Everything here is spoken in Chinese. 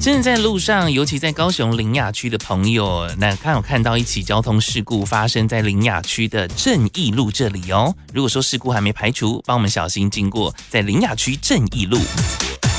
真的在路上，尤其在高雄苓雅区的朋友，那刚有看到一起交通事故发生在苓雅区的正义路这里哦。如果说事故还没排除，帮我们小心经过在苓雅区正义路。